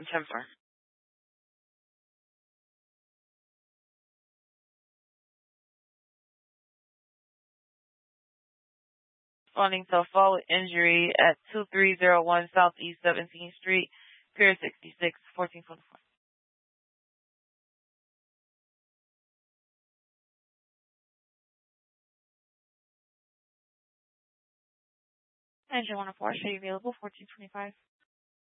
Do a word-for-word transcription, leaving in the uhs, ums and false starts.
ten four. Responding to a fall with injury at two three zero one Southeast seventeenth Street, Pier sixty-six, fourteen twenty-four. Engine one oh four, show you available, fourteen twenty-five.